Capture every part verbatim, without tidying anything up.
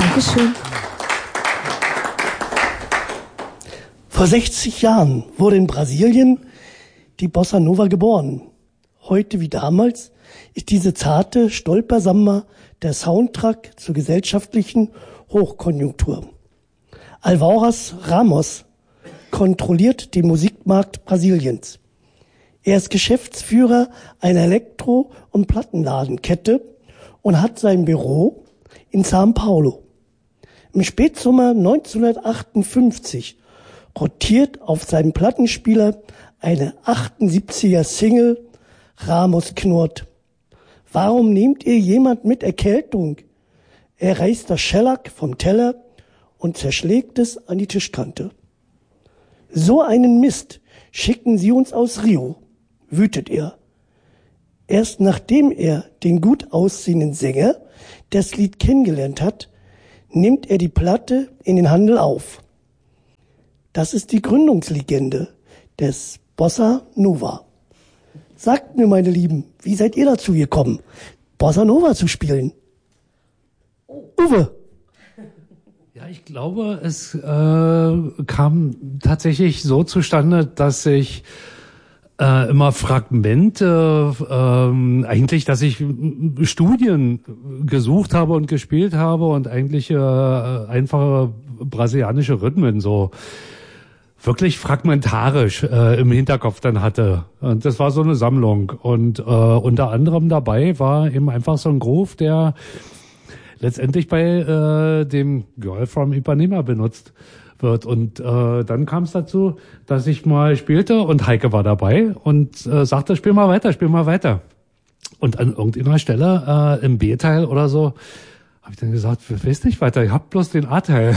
Dankeschön. Vor sechzig Jahren wurde in Brasilien die Bossa Nova geboren. Heute wie damals ist diese zarte Stolpersamba der Soundtrack zur gesellschaftlichen Hochkonjunktur. Alvarez Ramos kontrolliert den Musikmarkt Brasiliens. Er ist Geschäftsführer einer Elektro- und Plattenladenkette und hat sein Büro in São Paulo. Im Spätsommer neunzehnhundertachtundfünfzig rotiert auf seinem Plattenspieler eine achtundsiebziger Single Ramos knurrt. Warum nehmt ihr jemand mit Erkältung? Er reißt das Shellac vom Teller und zerschlägt es an die Tischkante. So einen Mist schicken sie uns aus Rio, wütet er. Erst nachdem er den gut aussehenden Sänger das Lied kennengelernt hat, nimmt er die Platte in den Handel auf. Das ist die Gründungslegende des Bossa Nova. Sagt mir, meine Lieben, wie seid ihr dazu gekommen, Bossa Nova zu spielen? Uwe. Ja, ich glaube, es äh, kam tatsächlich so zustande, dass ich äh, immer Fragmente, äh, eigentlich, dass ich Studien gesucht habe und gespielt habe und eigentlich äh, einfache brasilianische Rhythmen so wirklich fragmentarisch äh, im Hinterkopf dann hatte. Und das war so eine Sammlung. Und äh, unter anderem dabei war eben einfach so ein Groove, der letztendlich bei äh, dem Girl from Ipanema benutzt wird. Und äh, dann kam es dazu, dass ich mal spielte und Heike war dabei und äh, sagte, spiel mal weiter, spiel mal weiter. Und an irgendeiner Stelle äh, im B-Teil oder so habe ich dann gesagt, ich weiß nicht weiter, ich hab bloß den A-Teil.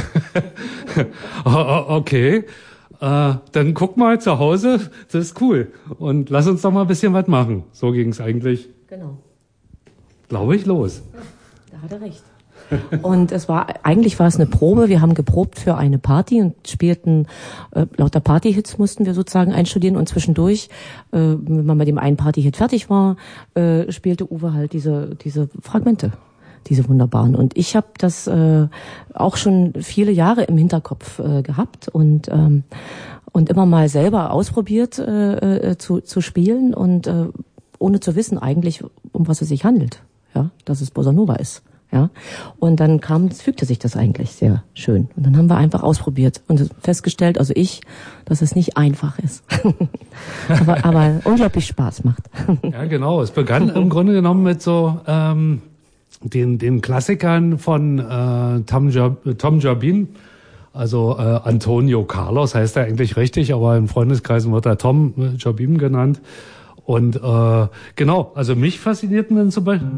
Okay. Äh, dann guck mal zu Hause, das ist cool. Und lass uns doch mal ein bisschen was machen. So ging es eigentlich. Genau. Glaube ich, los. Da hat er recht. Und es war, eigentlich war es eine Probe. Wir haben geprobt für eine Party und spielten, äh, lauter Partyhits mussten wir sozusagen einstudieren und zwischendurch, äh, wenn man mit dem einen Partyhit fertig war, äh, spielte Uwe halt diese, diese Fragmente. Diese wunderbaren. Und ich habe das äh, auch schon viele Jahre im Hinterkopf äh, gehabt und ähm, und immer mal selber ausprobiert äh, äh, zu zu spielen und äh, ohne zu wissen eigentlich, um was es sich handelt, ja, dass es Bossa Nova ist, ja. Und dann kam, fügte sich das eigentlich sehr schön. Und dann haben wir einfach ausprobiert und festgestellt, also ich, dass es nicht einfach ist, aber aber unglaublich Spaß macht. Ja, genau. Es begann im Grunde genommen mit so ähm, den den Klassikern von äh, Tom, Jab- Tom Jobim, also äh, Antonio Carlos heißt er eigentlich richtig, aber in Freundeskreisen wird er Tom äh, Jobim genannt. Und äh, genau, also mich faszinierten dann zum Beispiel,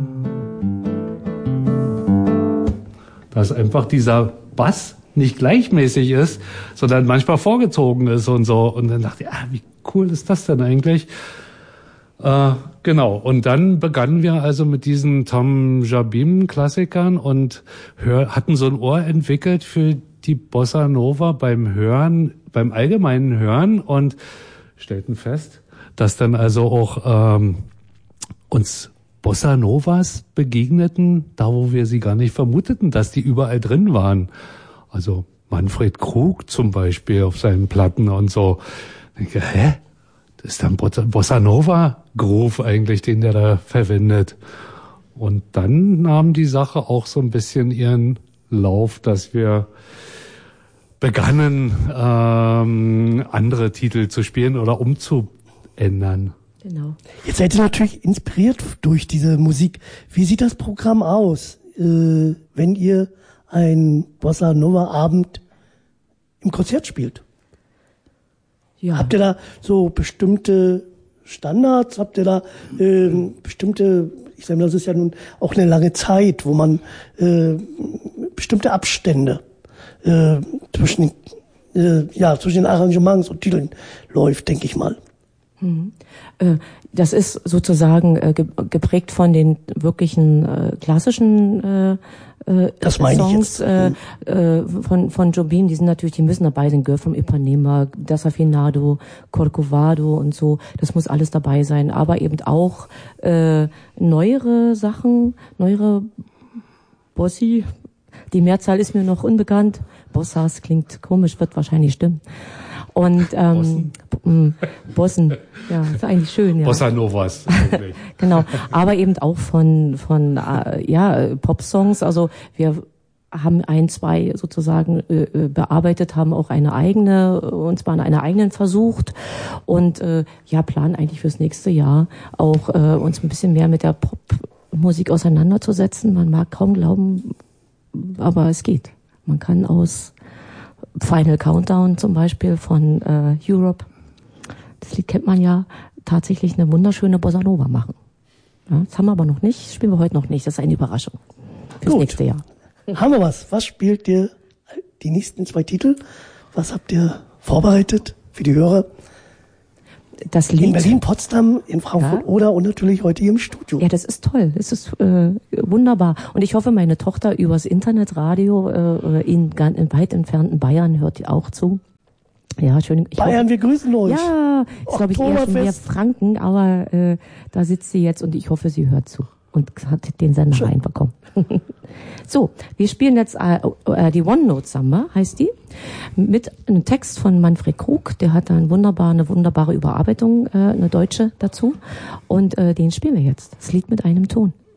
dass einfach dieser Bass nicht gleichmäßig ist, sondern manchmal vorgezogen ist und so. Und dann dachte ich, ah, wie cool ist das denn eigentlich? Äh, genau, und dann begannen wir also mit diesen Tom Jobim-Klassikern und hör, hatten so ein Ohr entwickelt für die Bossa Nova beim Hören, beim allgemeinen Hören und stellten fest, dass dann also auch ähm, uns Bossa Novas begegneten, da wo wir sie gar nicht vermuteten, dass die überall drin waren. Also Manfred Krug zum Beispiel auf seinen Platten und so. Ich denke, hä? Das ist dann Bossa Nova Groove eigentlich, den der da verwendet. Und dann nahm die Sache auch so ein bisschen ihren Lauf, dass wir begannen, ähm, andere Titel zu spielen oder umzuändern. Genau. Jetzt seid ihr natürlich inspiriert durch diese Musik. Wie sieht das Programm aus, äh, wenn ihr einen Bossa Nova Abend im Konzert spielt? Ja. Habt ihr da so bestimmte Standards? Habt ihr da äh, bestimmte, ich sage mal, das ist ja nun auch eine lange Zeit, wo man äh, bestimmte Abstände äh, zwischen, äh, ja, zwischen den Arrangements und Titeln läuft, denke ich mal. Mhm. Äh, das ist sozusagen äh, geprägt von den wirklichen äh, klassischen äh, äh, das meine Songs ich jetzt. Äh, äh, von von Jobim. Die sind natürlich, die müssen dabei sein. Girl from Ipanema, Desafinado, Corcovado und so. Das muss alles dabei sein. Aber eben auch äh, neuere Sachen, neuere Bossi Die Mehrzahl ist mir noch unbekannt. Bossas klingt komisch, wird wahrscheinlich stimmen. Und ähm, Bossen, Bossen ja, ist eigentlich schön. Ja. Bossa Novas. Genau, aber eben auch von von äh, ja Popsongs. Also wir haben ein, zwei sozusagen äh, bearbeitet, haben auch eine eigene, uns mal an einer eigenen versucht und äh, ja planen eigentlich fürs nächste Jahr auch äh, uns ein bisschen mehr mit der Popmusik auseinanderzusetzen. Man mag kaum glauben, aber es geht. Man kann aus Final Countdown zum Beispiel von äh, Europe, das Lied kennt man ja, tatsächlich eine wunderschöne Bossa Nova machen. Ja, das haben wir aber noch nicht, spielen wir heute noch nicht. Das ist eine Überraschung fürs Gut. nächste Jahr. Haben wir was? Was spielt ihr die nächsten zwei Titel? Was habt ihr vorbereitet für die Hörer? Das Lied. In Berlin, Potsdam, in Frankfurt Ja. oder und natürlich heute hier im Studio. Ja, das ist toll. Das ist äh, wunderbar. Und ich hoffe, meine Tochter übers Internetradio äh, in, in weit entfernten Bayern hört die auch zu. Ja, schön. Ich Bayern, hoffe, wir grüßen euch. ja, ist glaube ich eher schon mehr Oktoberfest. Franken, aber äh, da sitzt sie jetzt und ich hoffe, sie hört zu und hat den Sender reinbekommen. So, wir spielen jetzt äh, äh, die One Note Samba, heißt die, mit einem Text von Manfred Krug. Der hat da eine wunderbare, eine wunderbare Überarbeitung, äh, eine deutsche dazu. Und äh, den spielen wir jetzt. Das Lied mit einem Ton.